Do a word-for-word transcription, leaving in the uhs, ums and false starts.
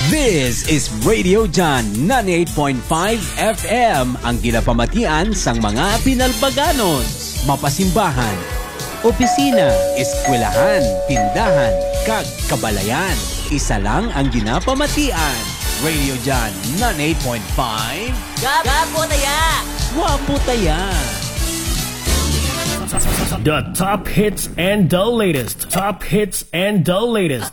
This is Radio John ninety-eight point five F M, ang ginapamatian sang mga pinalbaganon, mapasimbahan, opisina, eskwelahan, tindahan, kag kabalayan. Isa lang ang ginapamatian. Radio John ninety-eight point five. Gapo taya! Wapo taya! The top hits and the latest. Top hits and the latest.